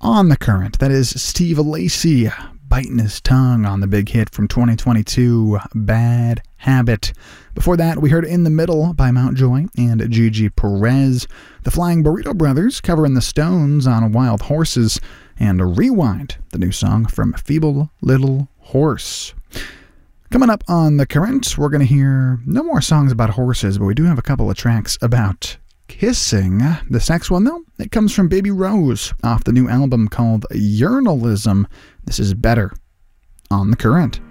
On the Current, that is Steve Lacy biting his tongue on the big hit from 2022, Bad Habit. Before that, we heard In the Middle by Mountjoy and Gigi Perez, the Flying Burrito Brothers covering the Stones on Wild Horses, and Rewind, the new song from Feeble Little Horse. Coming up on The Current, we're going to hear no more songs about horses, but we do have a couple of tracks about kissing. This next one, though, it comes from Baby Rose off the new album called Urinalism. This is Better on The Current.